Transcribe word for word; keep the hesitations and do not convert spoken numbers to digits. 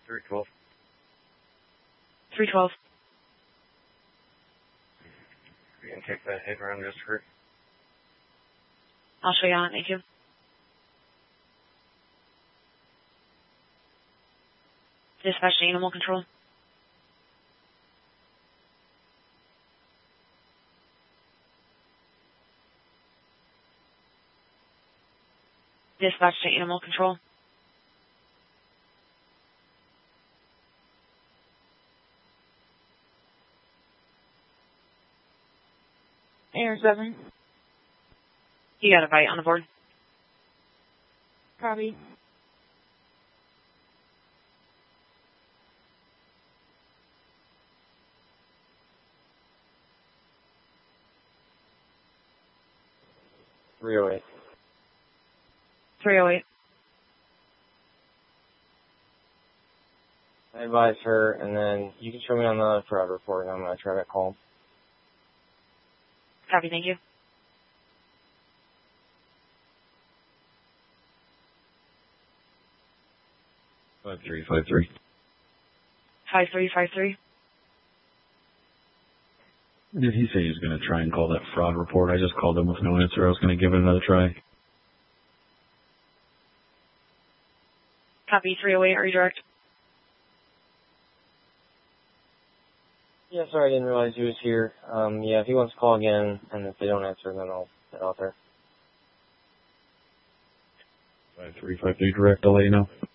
three twelve. three twelve. You can take that hit around just for. I'll show you on. Thank you. Dispatch to animal control. Dispatch to animal control. Air seven. You got a bite on the board. Copy. three oh eight. three oh eight. I advise her, and then you can show me on the fraud report, and I'm going to try to call him. Copy, thank you. five three five three. five three five three. Did he say he was going to try and call that fraud report? I just called him with no answer. I was going to give it another try. Copy, three oh eight, redirect. Yeah, sorry, I didn't realize he was here. Um, yeah, if he wants to call again, and if they don't answer, then I'll get out there. five three five three direct, I'll let you know.